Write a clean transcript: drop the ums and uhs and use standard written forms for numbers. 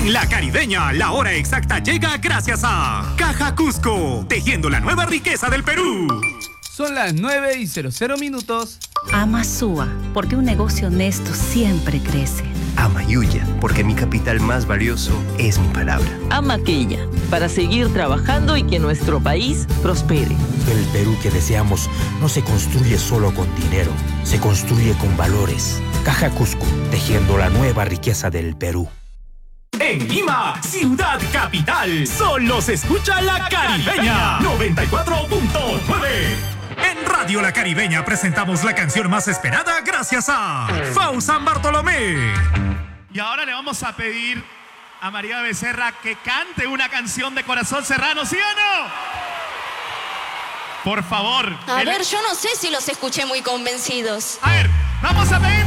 En La Caribeña, la hora exacta llega gracias a Caja Cusco, tejiendo la nueva riqueza del Perú. Son las 9:00 Ama Sua, porque un negocio honesto siempre crece. Ama Yuya, porque mi capital más valioso es mi palabra. Ama Quilla, para seguir trabajando y que nuestro país prospere. El Perú que deseamos no se construye solo con dinero, se construye con valores. Caja Cusco, tejiendo la nueva riqueza del Perú. En Lima, ciudad capital, solo se escucha La Caribeña 94.9. En Radio La Caribeña presentamos la canción más esperada gracias a FAU San Bartolomé. Y ahora le vamos a pedir a María Becerra que cante una canción de Corazón Serrano, ¿sí o no? Por favor. A ver, yo no sé si los escuché muy convencidos. A ver, vamos a pedir